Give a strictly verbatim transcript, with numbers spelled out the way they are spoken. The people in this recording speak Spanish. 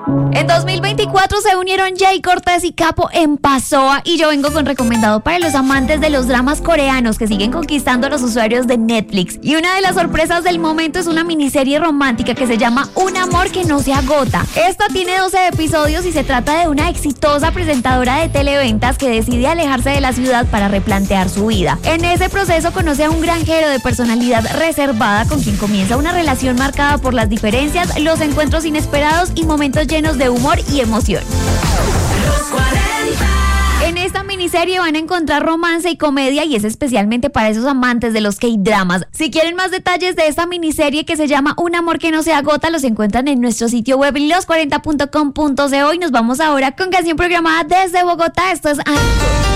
En dos mil veinticuatro se unieron Jay Cortés y Capo en Passoa y yo vengo con recomendado para los amantes de los dramas coreanos que siguen conquistando a los usuarios de Netflix. Y una de las sorpresas del momento es una miniserie romántica que se llama Un amor que no se agota. Esta tiene doce episodios y se trata de una exitosa presentadora de televentas que decide alejarse de la ciudad para replantear su vida. En ese proceso conoce a un granjero de personalidad reservada con quien comienza una relación marcada por las diferencias, los encuentros inesperados y momentos llenos de humor y emoción. Los cuarenta. En esta miniserie van a encontrar romance y comedia y es especialmente para esos amantes de los K-dramas. Si quieren más detalles de esta miniserie que se llama Un amor que no se agota, los encuentran en nuestro sitio web los cuarenta punto com punto co y nos vamos ahora con canción programada desde Bogotá. Esto es Anchor.